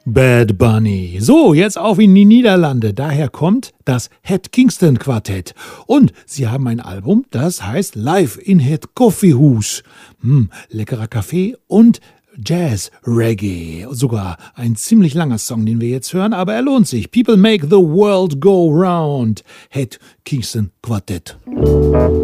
Bad Bunny. So, jetzt auf in die Niederlande. Daher kommt das Het Kingston Quartett. Und sie haben ein Album, das heißt Live in Het Koffiehuis. Leckerer Kaffee und Jazz, Reggae. Sogar ein ziemlich langer Song, den wir jetzt hören, aber er lohnt sich. People make the world go round. Het Kingston Quartett.